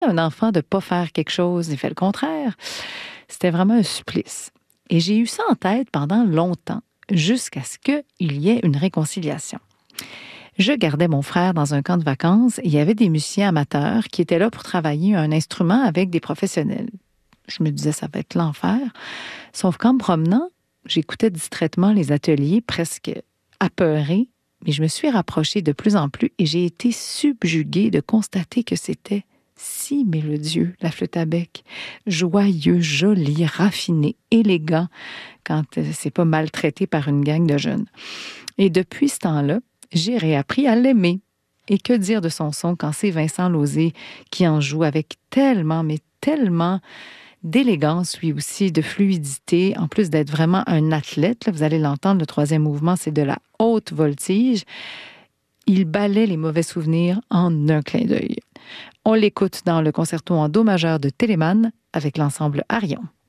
un enfant de ne pas faire quelque chose, il fait le contraire. C'était vraiment un supplice. Et j'ai eu ça en tête pendant longtemps, jusqu'à ce qu'il y ait une réconciliation. Je gardais mon frère dans un camp de vacances et il y avait des musiciens amateurs qui étaient là pour travailler un instrument avec des professionnels. Je me disais, ça va être l'enfer. Sauf qu'en me promenant, j'écoutais distraitement les ateliers, presque apeurée, mais je me suis rapprochée de plus en plus et j'ai été subjuguée de constater que c'était si mélodieux, la flûte à bec. Joyeux, joli, raffiné, élégant, quand c'est pas maltraité par une gang de jeunes. Et depuis ce temps-là, j'ai réappris à l'aimer. Et que dire de son son quand c'est Vincent Lauzé qui en joue avec tellement, mais tellement d'élégance, lui aussi, de fluidité, en plus d'être vraiment un athlète. Là, vous allez l'entendre, le troisième mouvement, c'est de la haute voltige. Il balaie les mauvais souvenirs en un clin d'œil. On l'écoute dans le concerto en do majeur de Telemann avec l'ensemble Arion.